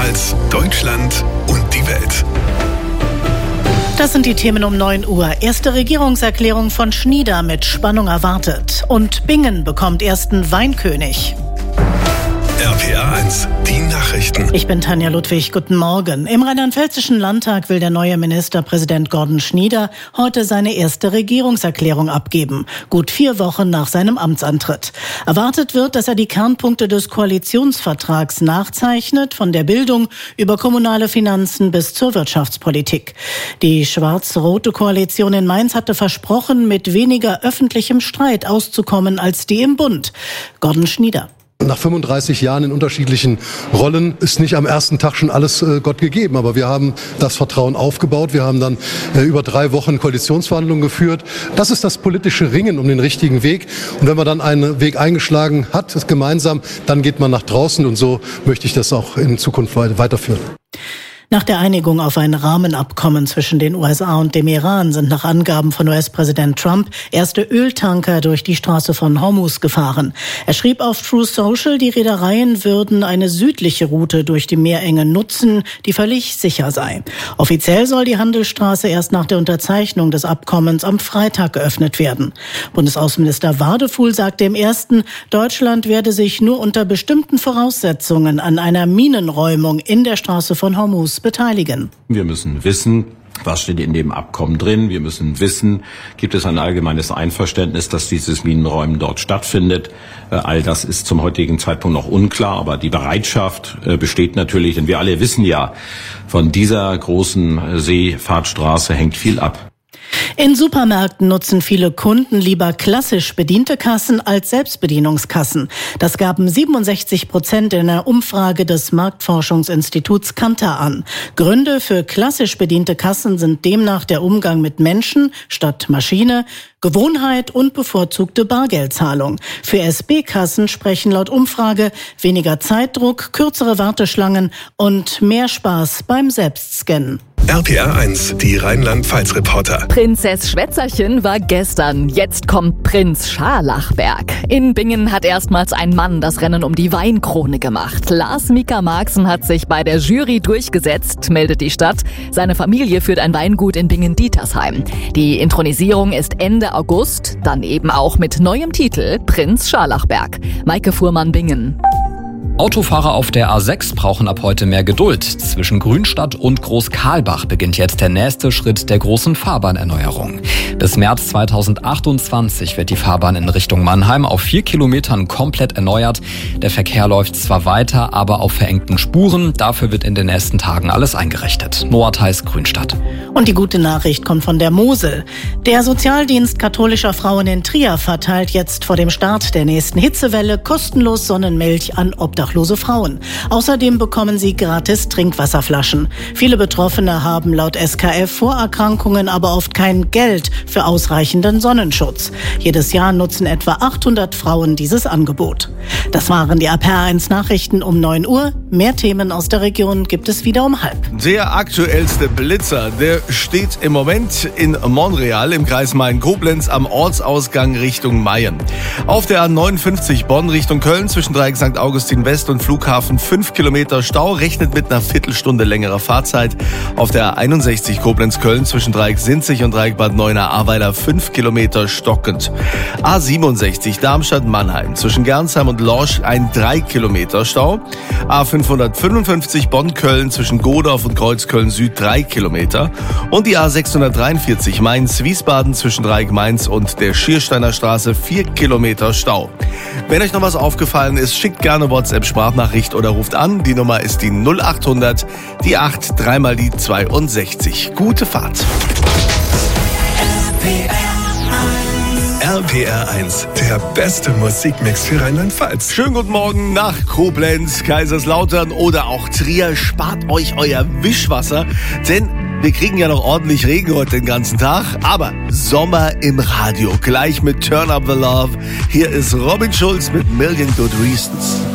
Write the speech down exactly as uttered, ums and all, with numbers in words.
Rheinland-Pfalz, Deutschland und die Welt. Das sind die Themen um neun Uhr. Erste Regierungserklärung von Schnieder mit Spannung erwartet. Und Bingen bekommt ersten Weinkönig. R P R eins, die Nachrichten. Ich bin Tanja Ludwig, guten Morgen. Im Rheinland-Pfälzischen Landtag will der neue Ministerpräsident Gordon Schnieder heute seine erste Regierungserklärung abgeben, gut vier Wochen nach seinem Amtsantritt. Erwartet wird, dass er die Kernpunkte des Koalitionsvertrags nachzeichnet, von der Bildung über kommunale Finanzen bis zur Wirtschaftspolitik. Die schwarz-rote Koalition in Mainz hatte versprochen, mit weniger öffentlichem Streit auszukommen als die im Bund. Gordon Schnieder. Nach fünfunddreißig Jahren in unterschiedlichen Rollen ist nicht am ersten Tag schon alles äh, Gott gegeben. Aber wir haben das Vertrauen aufgebaut. Wir haben dann äh, über drei Wochen Koalitionsverhandlungen geführt. Das ist das politische Ringen um den richtigen Weg. Und wenn man dann einen Weg eingeschlagen hat, ist gemeinsam, dann geht man nach draußen. Und so möchte ich das auch in Zukunft weiterführen. Nach der Einigung auf ein Rahmenabkommen zwischen den U S A und dem Iran sind nach Angaben von U S-Präsident Trump erste Öltanker durch die Straße von Hormuz gefahren. Er schrieb auf Truth Social, die Reedereien würden eine südliche Route durch die Meerenge nutzen, die völlig sicher sei. Offiziell soll die Handelsstraße erst nach der Unterzeichnung des Abkommens am Freitag geöffnet werden. Bundesaußenminister Wadefuhl sagte im ersten, Deutschland werde sich nur unter bestimmten Voraussetzungen an einer Minenräumung in der Straße von Hormuz beteiligen. Wir müssen wissen, was steht in dem Abkommen drin. Wir müssen wissen, gibt es ein allgemeines Einverständnis, dass dieses Minenräumen dort stattfindet. All das ist zum heutigen Zeitpunkt noch unklar, aber die Bereitschaft besteht natürlich. Denn wir alle wissen ja, von dieser großen Seefahrtstraße hängt viel ab. In Supermärkten nutzen viele Kunden lieber klassisch bediente Kassen als Selbstbedienungskassen. Das gaben siebenundsechzig Prozent in einer Umfrage des Marktforschungsinstituts Kantar an. Gründe für klassisch bediente Kassen sind demnach der Umgang mit Menschen statt Maschine, Gewohnheit und bevorzugte Bargeldzahlung. Für S B-Kassen sprechen laut Umfrage weniger Zeitdruck, kürzere Warteschlangen und mehr Spaß beim Selbstscannen. R P R eins, die Rheinland-Pfalz-Reporter. Prinzess Schwätzerchen war gestern, jetzt kommt Prinz Scharlachberg. In Bingen hat erstmals ein Mann das Rennen um die Weinkrone gemacht. Lars Mika Marxen hat sich bei der Jury durchgesetzt, meldet die Stadt. Seine Familie führt ein Weingut in Bingen-Dietersheim. Die Inthronisierung ist Ende August, dann eben auch mit neuem Titel Prinz Scharlachberg. Maike Fuhrmann, Bingen. Autofahrer auf der A sechs brauchen ab heute mehr Geduld. Zwischen Grünstadt und Großkarlbach beginnt jetzt der nächste Schritt der großen Fahrbahnerneuerung. Bis März zweitausendachtundzwanzig wird die Fahrbahn in Richtung Mannheim auf vier Kilometern komplett erneuert. Der Verkehr läuft zwar weiter, aber auf verengten Spuren. Dafür wird in den nächsten Tagen alles eingerichtet. Noah Theis, Grünstadt. Und die gute Nachricht kommt von der Mosel. Der Sozialdienst katholischer Frauen in Trier verteilt jetzt vor dem Start der nächsten Hitzewelle kostenlos Sonnenmilch an obdachlose Frauen. Außerdem bekommen sie gratis Trinkwasserflaschen. Viele Betroffene haben laut S K F Vorerkrankungen, aber oft kein Geld für ausreichenden Sonnenschutz. Jedes Jahr nutzen etwa achthundert Frauen dieses Angebot. Das waren die R P R eins Nachrichten um neun Uhr. Mehr Themen aus der Region gibt es wieder um halb. Der aktuellste Blitzer, der steht im Moment in Montreal im Kreis Main-Koblenz am Ortsausgang Richtung Mayen. Auf der A neunundfünfzig Bonn Richtung Köln zwischen Dreieck Sankt Augustin West und Flughafen fünf Kilometer Stau, rechnet mit einer Viertelstunde längerer Fahrzeit. Auf der A einundsechzig Koblenz-Köln zwischen Dreieck Sinzig und Dreieck Bad Neuenahr-Ahrweiler fünf Kilometer stockend. A siebenundsechzig Darmstadt-Mannheim zwischen Gernsheim und Lorsch ein drei Kilometer Stau. A fünfhundertfünfundfünfzig Bonn-Köln zwischen Godorf und Kreuzköln Süd drei Kilometer. Und die A sechshundertdreiundvierzig Mainz-Wiesbaden zwischen Dreieck Mainz und der Schiersteiner Straße vier Kilometer Stau. Wenn euch noch was aufgefallen ist, schickt gerne WhatsApp-Sprachnachricht oder ruft an. Die Nummer ist die null achthundert, die acht, dreimal die zweiundsechzig. Gute Fahrt. R P R eins, der beste Musikmix für Rheinland-Pfalz. Schönen guten Morgen nach Koblenz, Kaiserslautern oder auch Trier. Spart euch euer Wischwasser, denn wir kriegen ja noch ordentlich Regen heute den ganzen Tag. Aber Sommer im Radio, gleich mit Turn Up the Love. Hier ist Robin Schulz mit Million Good Reasons.